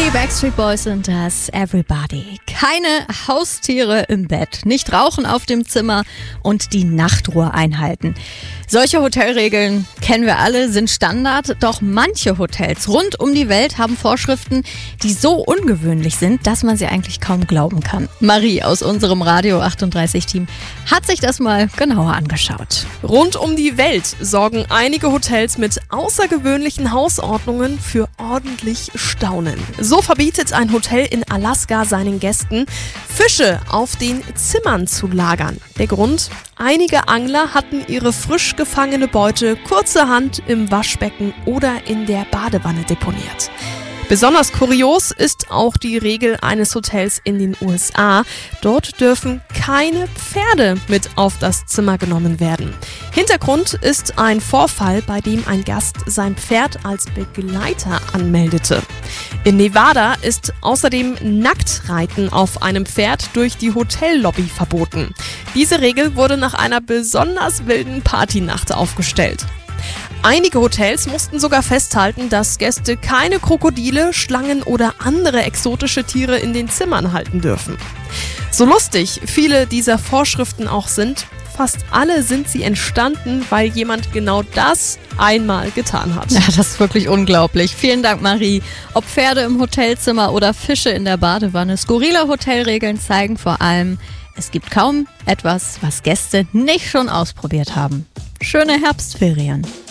Die Backstreet Boys sind das Everybody. Keine Haustiere im Bett, nicht rauchen auf dem Zimmer und die Nachtruhe einhalten. Solche Hotelregeln kennen wir alle, sind Standard, doch manche Hotels rund um die Welt haben Vorschriften, die so ungewöhnlich sind, dass man sie eigentlich kaum glauben kann. Marie aus unserem Radio 38 Team hat sich das mal genauer angeschaut. Rund um die Welt sorgen einige Hotels mit außergewöhnlichen Hausordnungen für ordentlich Staunen. So verbietet ein Hotel in Alaska seinen Gästen, Fische auf den Zimmern zu lagern. Der Grund? Einige Angler hatten ihre frisch gefangene Beute kurzerhand im Waschbecken oder in der Badewanne deponiert. Besonders kurios ist auch die Regel eines Hotels in den USA. Dort dürfen keine Pferde mit auf das Zimmer genommen werden. Hintergrund ist ein Vorfall, bei dem ein Gast sein Pferd als Begleiter anmeldete. In Nevada ist außerdem Nacktreiten auf einem Pferd durch die Hotellobby verboten. Diese Regel wurde nach einer besonders wilden Partynacht aufgestellt. Einige Hotels mussten sogar festhalten, dass Gäste keine Krokodile, Schlangen oder andere exotische Tiere in den Zimmern halten dürfen. So lustig viele dieser Vorschriften auch sind, fast alle sind sie entstanden, weil jemand genau das einmal getan hat. Ja, das ist wirklich unglaublich. Vielen Dank, Marie. Ob Pferde im Hotelzimmer oder Fische in der Badewanne, skurrile Hotelregeln zeigen vor allem, es gibt kaum etwas, was Gäste nicht schon ausprobiert haben. Schöne Herbstferien.